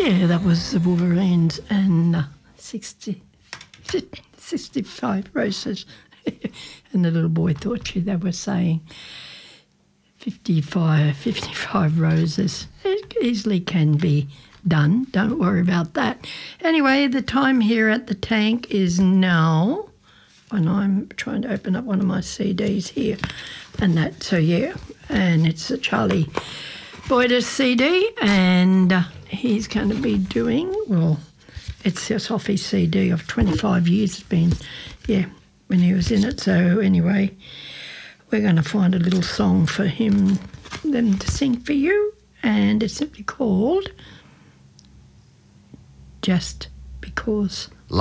Yeah, that was the Wolverines and 65 roses. And the little boy thought they were saying 55 roses. It easily can be done. Don't worry about that. Anyway, the time here at the tank is now, and I'm trying to open up one of my CDs here, and that, so yeah, and it's a Charlie Boydus CD, and he's going to be doing, well, it's just off his CD of 25 years it's been, yeah, when he was in it. So anyway, we're going to find a little song for them to sing for you, and it's simply called Just Because.